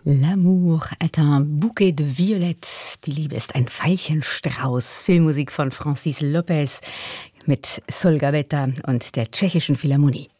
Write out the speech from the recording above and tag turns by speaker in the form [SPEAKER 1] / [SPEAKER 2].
[SPEAKER 1] L'amour est un bouquet de violettes. Die Liebe ist ein Veilchenstrauß. Filmmusik von Francis Lopez mit Sol Gavetta und der Tschechischen Philharmonie.